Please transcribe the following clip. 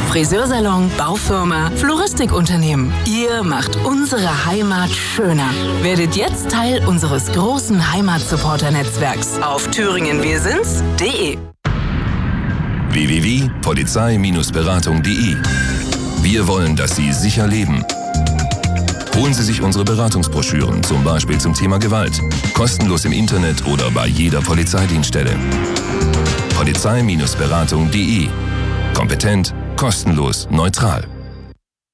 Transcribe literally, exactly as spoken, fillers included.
Friseursalon, Baufirma, Floristikunternehmen. Ihr macht unsere Heimat schöner. Werdet jetzt Teil unseres großen Heimatsupporter-Netzwerks auf thüringen wir sind's punkt de. w w w punkt polizei Beratung punkt de. Wir wollen, dass Sie sicher leben. Holen Sie sich unsere Beratungsbroschüren, zum Beispiel zum Thema Gewalt. Kostenlos im Internet oder bei jeder Polizeidienststelle. polizei Beratung punkt de. Kompetent, kostenlos, neutral.